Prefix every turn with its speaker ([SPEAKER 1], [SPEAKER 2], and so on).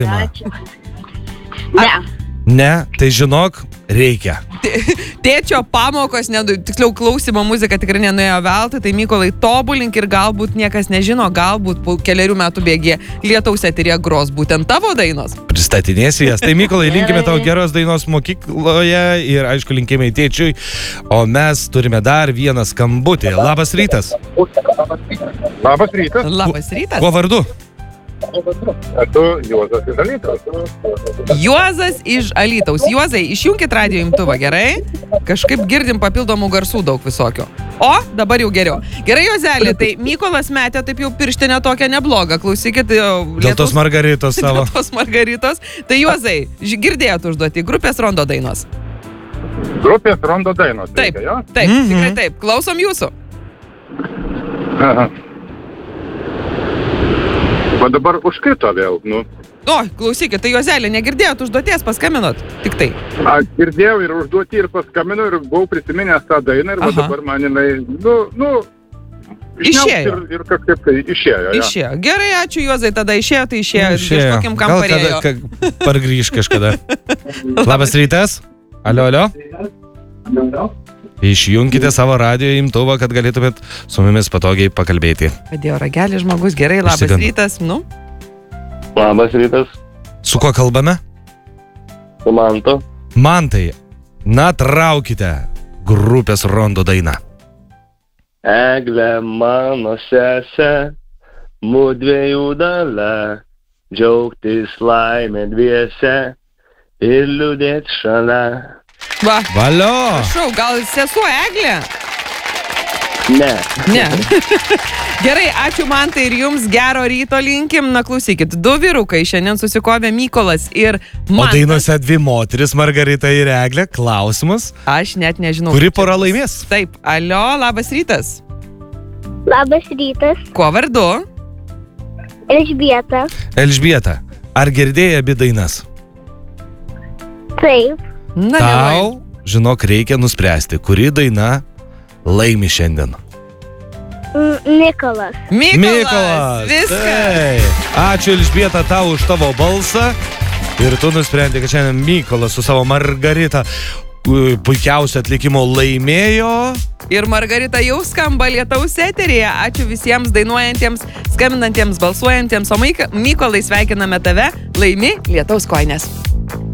[SPEAKER 1] Ne.
[SPEAKER 2] Ne, tai žinok, reikia.
[SPEAKER 3] Tėčio pamokos, tiksliau klausimo muzika tikrai nenuėjo veltui, tai Mykolai tobulink ir galbūt niekas nežino, galbūt po keliarių metų bėgė Lietaus eteryje gros būtent tavo dainos.
[SPEAKER 2] Pristatinėsi jas. Tai Mykolai, linkime tau geros dainos mokykloje ir aišku linkime į tėčiui. O mes turime dar vieną skambutį. Labas rytas.
[SPEAKER 4] Labas rytas.
[SPEAKER 3] Labas rytas.
[SPEAKER 2] Kuo vardu?
[SPEAKER 4] Esu Juozas iš Alytaus.
[SPEAKER 3] Juozas iš Alytaus. Juozai, išjunkit radijo imtuvą, gerai? Kažkaip girdim papildomų garsų daug visokių. O, dabar jau geriau. Gerai, Juozelė, tai Mykolas metė taip jau pirštinę tokią neblogą. Klausykit.
[SPEAKER 2] Dėl tos Margaritos savo.
[SPEAKER 3] Dėl tos Margaritos. Tai Juozai, girdėjot užduoti grupės Rondo dainos.
[SPEAKER 4] Grupės Rondo dainos.
[SPEAKER 3] Taip,
[SPEAKER 4] reikia, jo?
[SPEAKER 3] taip, tikrai taip. Klausom jūsų.
[SPEAKER 4] Aha. Va dabar užkrito vėl, nu.
[SPEAKER 3] O, klausykit, tai Juozelė, negirdėjot užduoties, paskambinot? Tik tai.
[SPEAKER 4] Aš girdėjau ir užduoti ir paskambinau ir buvau prisiminęs tą dainą ir va dabar man jinai,
[SPEAKER 3] Išėjo.
[SPEAKER 4] Ir kažkaip tai išėjo.
[SPEAKER 3] Išėjo. Gerai, ačiū Juozai, tada išėjo, tai išėjo. Ieškokim, kam parėjo.
[SPEAKER 2] Gal pargrįž kažkada. Labas rytas. Alio. Išjunkite savo radijo imtuvą, kad galėtumėt su mumis patogiai pakalbėti.
[SPEAKER 3] Padėjo ragelį žmogus, gerai, labas rytas. Nu?
[SPEAKER 5] Labas rytas.
[SPEAKER 2] Su kuo kalbame?
[SPEAKER 5] Su Mantu.
[SPEAKER 2] Mantai, na traukite grupės Rondo dainą.
[SPEAKER 5] Eglė mano sesė, mudviejų dalia, džiaugtis laimė dviese ir liūdėt šalia.
[SPEAKER 3] Va.
[SPEAKER 2] Valio.
[SPEAKER 3] Prašau, gal sesuo Eglė?
[SPEAKER 5] Ne.
[SPEAKER 3] Gerai, ačiū Mantai ir jums gero ryto linkim. Na klausykit, 2 vyrukai šiandien susikovė Mykolas ir Mantas.
[SPEAKER 2] O dainose 2 moteris, Margarita ir Eglė. Klausimas.
[SPEAKER 3] Aš net nežinau.
[SPEAKER 2] Kuri pora laimės?
[SPEAKER 3] Taip, alio, labas rytas.
[SPEAKER 1] Labas rytas.
[SPEAKER 3] Kuo vardu?
[SPEAKER 1] Elžbieta.
[SPEAKER 2] Elžbieta, ar girdėjai abi dainas?
[SPEAKER 1] Taip.
[SPEAKER 3] Na,
[SPEAKER 2] Tau, žinok, reikia nuspręsti, kuri daina laimi šiandien.
[SPEAKER 1] Mykolas.
[SPEAKER 3] Mykolas. Viskas.
[SPEAKER 2] Tai. Ačiū Elžbieta tau už tavo balsą. Ir tu nusprendė, kad šiandien Mykolas su savo Margarita puikiausio atlikimo laimėjo.
[SPEAKER 3] Ir Margarita jau skamba Lietaus eteryje. Ačiū visiems dainuojantiems, skambinantiems, balsuojantiems. O Mykolai sveikiname tave. Laimi Lietaus kojines.